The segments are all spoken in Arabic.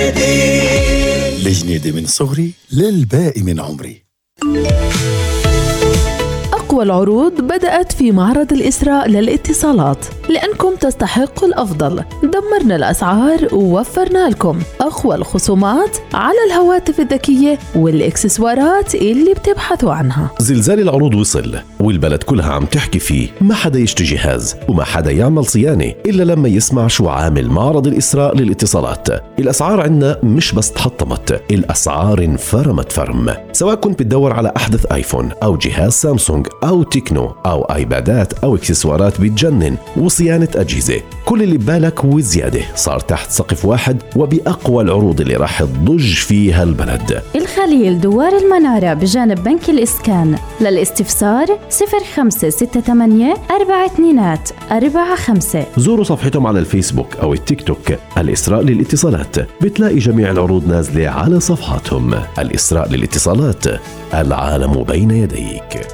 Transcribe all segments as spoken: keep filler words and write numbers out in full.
جديد. الجنيدة من صغري للباقي من عمري. أقوى العروض بدأت في معرض الإسراء للاتصالات، لأنكم تستحقوا الأفضل. دمرنا الأسعار ووفرنا لكم أقوى الخصومات على الهواتف الذكية والإكسسوارات اللي بتبحثوا عنها. زلزال العروض وصل والبلد كلها عم تحكي فيه. ما حدا يشتري جهاز وما حدا يعمل صيانة إلا لما يسمع شو عامل معرض الإسراء للاتصالات. الأسعار عندنا مش بس تحطمت، الأسعار انفرمت فرم. سواء كنت بتدور على أحدث آيفون أو جهاز سامسونج أو تكنو أو آيبادات أو إكسسوارات بتجنن وصيانة أجهزة، كل اللي ببالك وزيادة صار تحت سقف واحد وبأقوى العروض اللي راح تضج فيها البلد. الخليل دوار المنارة بجانب بنك الإسكان. للاستفسار صفر خمسة ستة ثمانية أربعة اثنين أربعة خمسة. زوروا صفحتهم على الفيسبوك أو التيك توك الإسراء للاتصالات، بتلاقي جميع العروض نازلة على صفحاتهم. الإسراء للاتصالات، العالم بين يديك.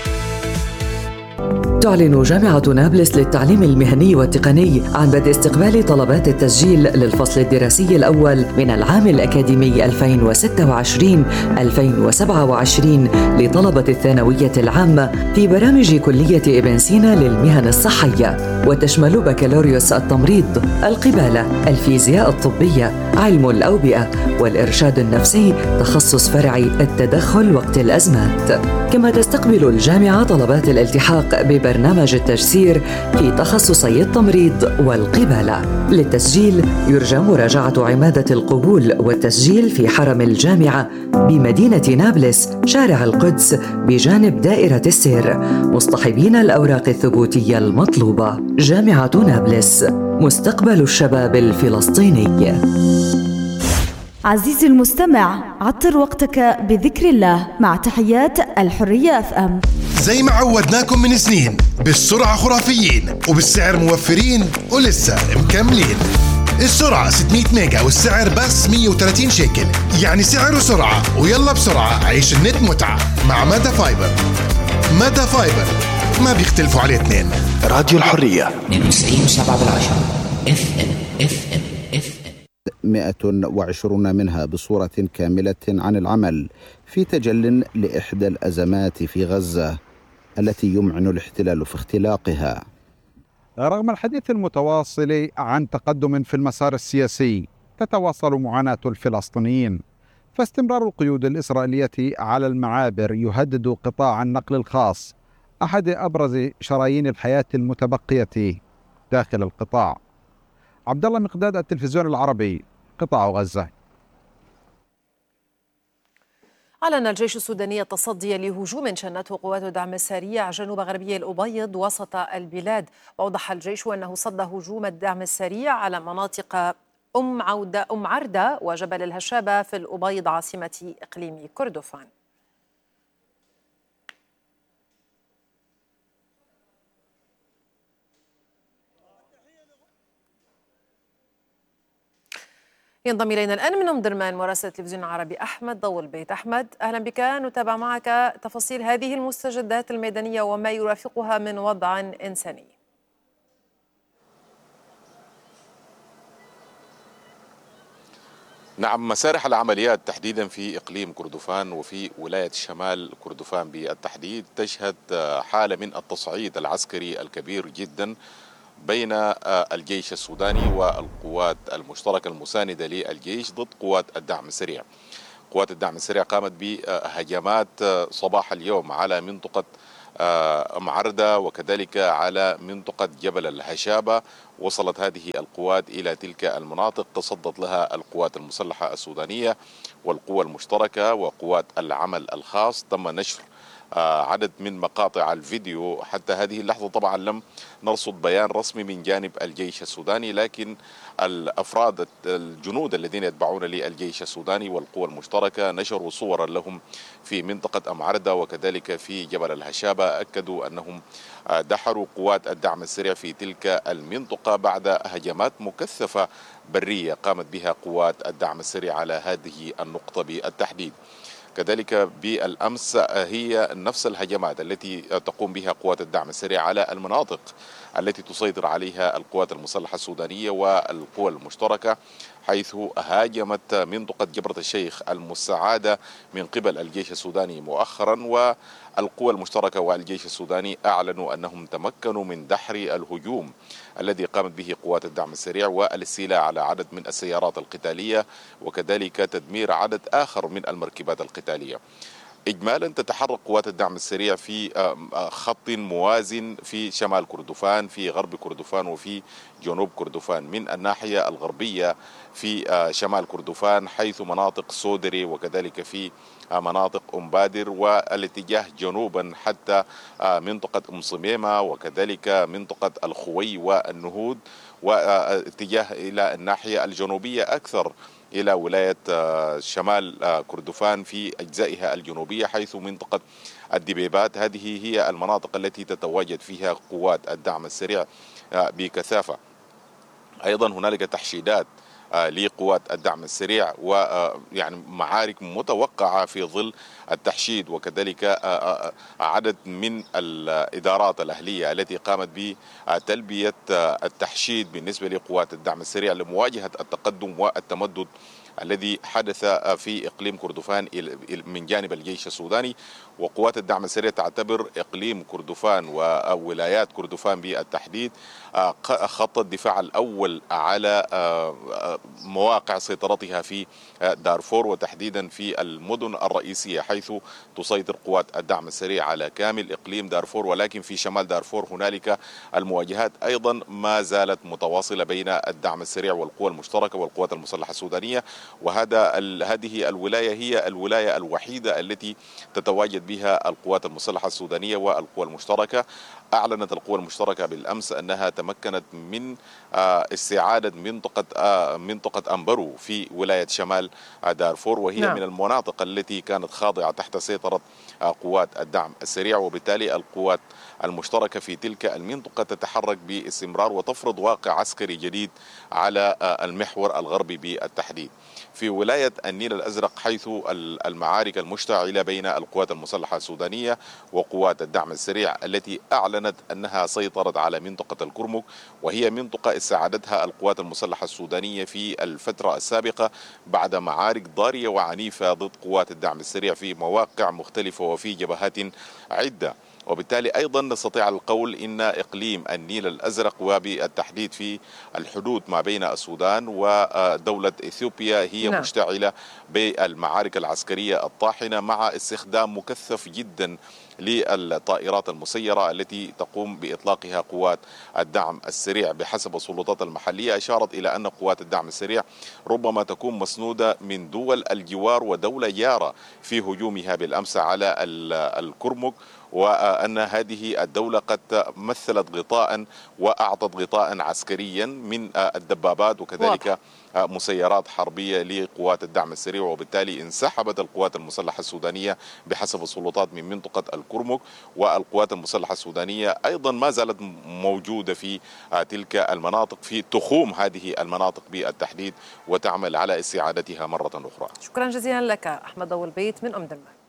تعلن جامعة نابلس للتعليم المهني والتقني عن بدء استقبال طلبات التسجيل للفصل الدراسي الأول من العام الأكاديمي ألفين وستة وعشرين ألفين وسبعة وعشرين لطلبة الثانوية العامة في برامج كلية ابن سينا للمهن الصحية، وتشمل بكالوريوس التمريض، القبالة، الفيزياء الطبية، علم الأوبئة والإرشاد النفسي، تخصص فرعي التدخل وقت الأزمات. كما تستقبل الجامعة طلبات الالتحاق ببرنامج التجسير في تخصصي التمريض والقبالة. للتسجيل يرجى مراجعة عمادة القبول والتسجيل في حرم الجامعة بمدينة نابلس، شارع القدس بجانب دائرة السير، مصطحبين الأوراق الثبوتية المطلوبة. جامعة نابلس، مستقبل الشباب الفلسطيني. عزيزي المستمع، عطر وقتك بذكر الله مع تحيات الحرية أف أم. زي ما عودناكم من سنين، بالسرعة خرافيين وبالسعر موفرين ولسه مكملين. السرعة ستمية ميجا والسعر بس مية وثلاثين شيكل، يعني سعر وسرعة. ويلا بسرعة عيش النت متعة مع مدى فايبر. مدى فايبر ما بيختلفوا عليه اثنين. راديو الحرية اثنين وتسعين وسبعة بالعشرة اف ام اف ام اف ام. مئة وعشرون منها بصورة كاملة عن العمل في تجل لإحدى الأزمات في غزة التي يمعن الاحتلال في اختلاقها. رغم الحديث المتواصل عن تقدم في المسار السياسي، تتواصل معاناة الفلسطينيين، فاستمرار القيود الإسرائيلية على المعابر يهدد قطاع النقل الخاص، أحد أبرز شرايين الحياة المتبقية داخل القطاع. عبد الله مقداد، التلفزيون العربي، قطاع غزة. أعلن الجيش السوداني التصدي لهجوم شنته قوات الدعم السريع جنوب غربي الأبيض وسط البلاد. وأوضح الجيش أنه صد هجوم الدعم السريع على مناطق أم عودة أم عردة وجبل الهشابة في الأبيض عاصمة إقليم كردفان. ينضم إلينا الآن من أم درمان مراسل التلفزيون العربي أحمد ضو البيت. أحمد، أهلا بك، نتابع معك تفاصيل هذه المستجدات الميدانية وما يرافقها من وضع إنساني. نعم، مسارح العمليات تحديدا في إقليم كردفان وفي ولاية شمال كردفان بالتحديد تشهد حالة من التصعيد العسكري الكبير جدا بين الجيش السوداني والقوات المشتركة المساندة للجيش ضد قوات الدعم السريع. قوات الدعم السريع قامت بهجمات صباح اليوم على منطقة أم عردة وكذلك على منطقة جبل الهشابة. وصلت هذه القوات إلى تلك المناطق، تصدت لها القوات المسلحة السودانية والقوى المشتركة وقوات العمل الخاص. تم نشر عدد من مقاطع الفيديو. حتى هذه اللحظة طبعا لم نرصد بيان رسمي من جانب الجيش السوداني، لكن الأفراد الجنود الذين يتبعون للجيش السوداني والقوى المشتركة نشروا صورا لهم في منطقة أم عردة وكذلك في جبل الهشابة، أكدوا أنهم دحروا قوات الدعم السريع في تلك المنطقة بعد هجمات مكثفة برية قامت بها قوات الدعم السريع على هذه النقطة بالتحديد. كذلك بالأمس هي نفس الهجمات التي تقوم بها قوات الدعم السريع على المناطق التي تسيطر عليها القوات المسلحة السودانية والقوى المشتركة، حيث هاجمت منطقة جبرة الشيخ المستعادة من قبل الجيش السوداني مؤخرا، والقوى المشتركة والجيش السوداني أعلنوا أنهم تمكنوا من دحر الهجوم الذي قامت به قوات الدعم السريع والاستيلاء على عدد من السيارات القتالية، وكذلك تدمير عدد آخر من المركبات القتالية. إجمالا تتحرك قوات الدعم السريع في خط موازن في شمال كردفان، في غرب كردفان وفي جنوب كردفان. من الناحية الغربية في شمال كردفان حيث مناطق سودري، وكذلك في مناطق أم بادر، والاتجاه جنوبا حتى منطقة أم صميمة، وكذلك منطقة الخوي والنهود، واتجاه إلى الناحية الجنوبية أكثر إلى ولاية شمال كردفان في أجزائها الجنوبية، حيث منطقة الدبيبات. هذه هي المناطق التي تتواجد فيها قوات الدعم السريع بكثافة. أيضا هنالك تحشيدات لقوات الدعم السريع، ويعني معارك متوقعة في ظل التحشيد، وكذلك عدد من الإدارات الأهلية التي قامت بتلبية التحشيد بالنسبة لقوات الدعم السريع لمواجهة التقدم والتمدد الذي حدث في إقليم كردفان من جانب الجيش السوداني. وقوات الدعم السريع تعتبر إقليم كردفان وولايات كردفان بالتحديد خط الدفاع الأول على مواقع سيطرتها في دارفور، وتحديدا في المدن الرئيسية حيث تسيطر قوات الدعم السريع على كامل إقليم دارفور. ولكن في شمال دارفور هنالك المواجهات أيضا ما زالت متواصلة بين الدعم السريع والقوى المشتركة والقوات المسلحة السودانية، وهذا هذه الولاية هي الولاية الوحيدة التي تتواجد بها القوات المسلحة السودانية والقوى المشتركة. أعلنت القوى المشتركة بالأمس أنها تمكنت من استعادة منطقة منطقة أمبرو في ولاية شمال دارفور، وهي نعم. من المناطق التي كانت خاضعة تحت سيطرة قوات الدعم السريع، وبالتالي القوات المشتركة في تلك المنطقة تتحرك باستمرار وتفرض واقع عسكري جديد على المحور الغربي بالتحديد. في ولاية النيل الأزرق حيث المعارك المشتعلة بين القوات المسلحة السودانية وقوات الدعم السريع التي أعلنت أنها سيطرت على منطقة الكرمك، وهي منطقة استعادتها القوات المسلحة السودانية في الفترة السابقة بعد معارك ضارية وعنيفة ضد قوات الدعم السريع في مواقع مختلفة وفي جبهات عدة. وبالتالي أيضا نستطيع القول إن إقليم النيل الأزرق وبالتحديد في الحدود ما بين السودان ودولة إثيوبيا هي نعم. مشتعلة بالمعارك العسكرية الطاحنة مع استخدام مكثف جدا للطائرات المسيرة التي تقوم بإطلاقها قوات الدعم السريع بحسب السلطات المحلية. أشارت إلى أن قوات الدعم السريع ربما تكون مسنودة من دول الجوار ودولة جارة في هجومها بالأمس على الكرمك، وأن هذه الدولة قد مثلت غطاء وأعطت غطاء عسكريا من الدبابات وكذلك مسيرات حربية لقوات الدعم السريع، وبالتالي انسحبت القوات المسلحة السودانية بحسب السلطات من منطقة الكرمك. والقوات المسلحة السودانية أيضا ما زالت موجودة في تلك المناطق في تخوم هذه المناطق بالتحديد وتعمل على استعادتها مرة أخرى. شكرا جزيلا لك أحمد ضو البيت من أم درمان.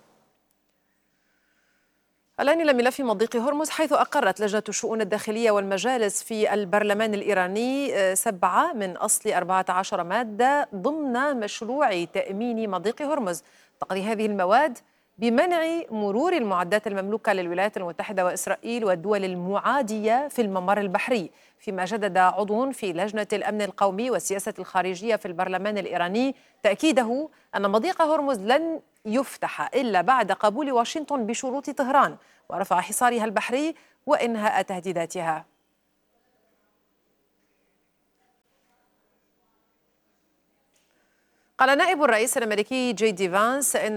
الآن إلى ملف مضيق هرمز، حيث أقرت لجنة الشؤون الداخلية والمجالس في البرلمان الإيراني سبعة من أصل أربعة عشر مادة ضمن مشروع تأمين مضيق هرمز. تقضي هذه المواد بمنع مرور المعدات المملوكة للولايات المتحدة وإسرائيل والدول المعادية في الممر البحري، فيما جدد عضو في لجنة الأمن القومي والسياسة الخارجية في البرلمان الإيراني تأكيده أن مضيق هرمز لن يفتح إلا بعد قبول واشنطن بشروط طهران ورفع حصارها البحري وإنهاء تهديداتها. قال نائب الرئيس الأمريكي جي دي فانس إن